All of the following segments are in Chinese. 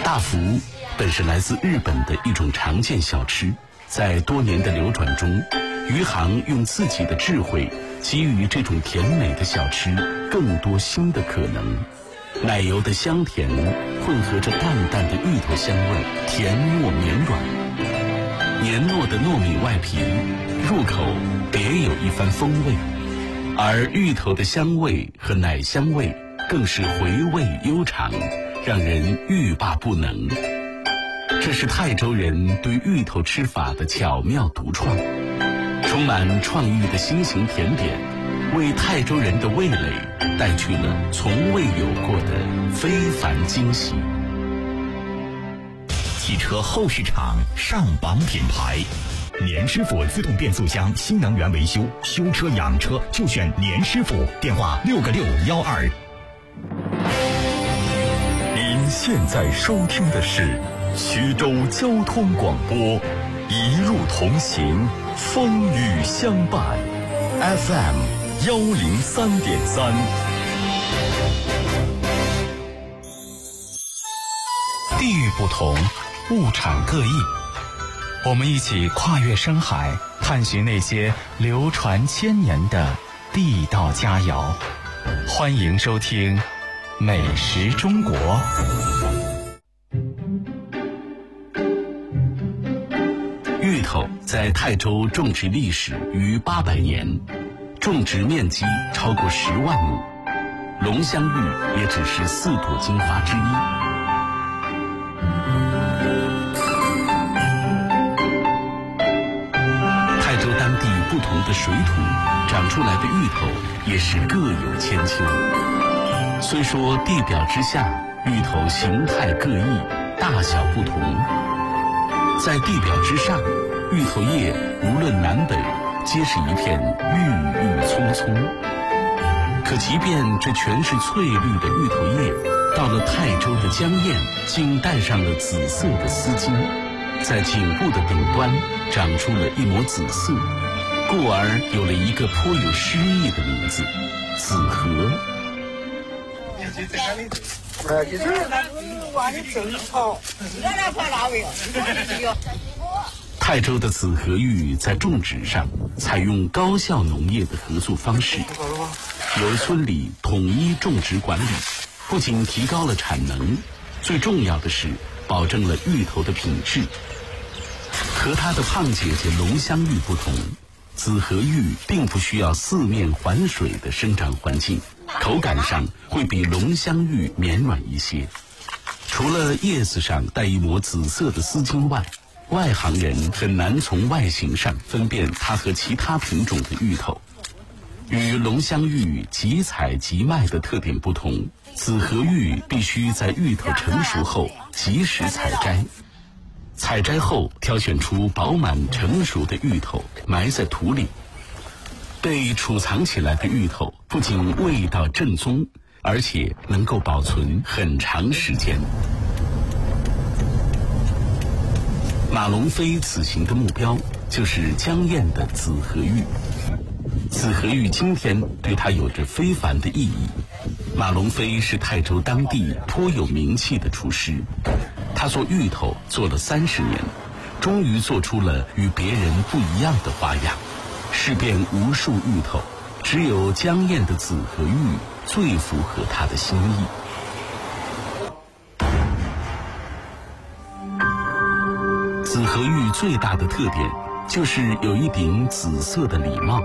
大福本是来自日本的一种常见小吃，在多年的流转中，余杭用自己的智慧给予这种甜美的小吃更多新的可能。奶油的香甜混合着淡淡的芋头香味，甜糯绵软，黏糯的糯米外皮入口别有一番风味，而芋头的香味和奶香味更是回味悠长，让人欲罢不能。这是泰州人对芋头吃法的巧妙独创，充满创意的新型甜点，为泰州人的味蕾带去了从未有过的非凡惊喜。 汽车后市场上榜品牌，年师傅自动变速箱新能源维修，修车养车就选年师傅，电话6个612。 您现在收听的是徐州交通广播，一路同行，风雨相伴 FM103.3。 地域不同，物产各异，我们一起跨越深海，探寻那些流传千年的地道佳肴。欢迎收听《美食中国》。 芋头在泰州种植历史逾800年，种植面积超过10万亩，龙香芋也只是4朵金花之一。泰州当地不同的水土长出来的芋头也是各有千秋。虽说地表之下芋头形态各异，大小不同，在地表之上，芋头叶无论南北，皆是一片郁郁葱葱。可即便这全是翠绿的芋头叶，到了泰州的江堰，竟带上了紫色的丝巾，在颈部的顶端长出了一抹紫色，故而有了一个颇有诗意的名字——紫河。泰州的紫河芋在种植上采用高效农业的合作方式，由村里统一种植管理，不仅提高了产能，最重要的是保证了芋头的品质。和它的胖姐姐龙香芋不同，紫河芋并不需要四面环水的生长环境，口感上会比龙香芋绵软一些。除了叶子上带一抹紫色的丝巾外，外行人很难从外形上分辨它和其他品种的芋头。与龙香芋即采即卖的特点不同，紫河芋必须在芋头成熟后及时采摘。采摘后挑选出饱满成熟的芋头，埋在土里。被储藏起来的芋头不仅味道正宗，而且能够保存很长时间。马龙飞此行的目标就是江堰的紫河芋。紫河芋今天对他有着非凡的意义。马龙飞是泰州当地颇有名气的厨师，他做芋头做了30年，终于做出了与别人不一样的花样。试遍无数芋头，只有江堰的紫河芋最符合他的心意。紫河芋最大的特点就是有一顶紫色的礼帽。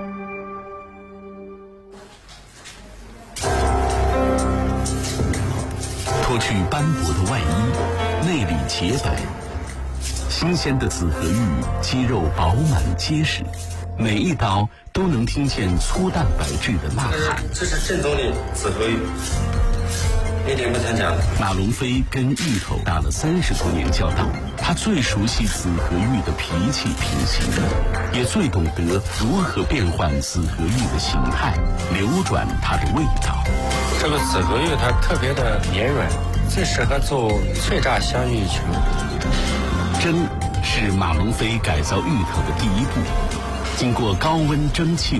脱去斑驳的外衣，内里洁白。新鲜的紫河芋肌肉饱满结实，每一刀都能听见粗蛋白质的呐喊。 这是正宗的紫河芋，一点不掺假。 马龙飞跟芋头打了30多年交道，他最熟悉紫河芋的脾气品行，也最懂得如何变换紫河芋的形态，流转它的味道。 这个紫河芋它特别的绵软，最适合做脆炸香芋球。 蒸是马龙飞改造芋头的第一步，经过高温蒸汽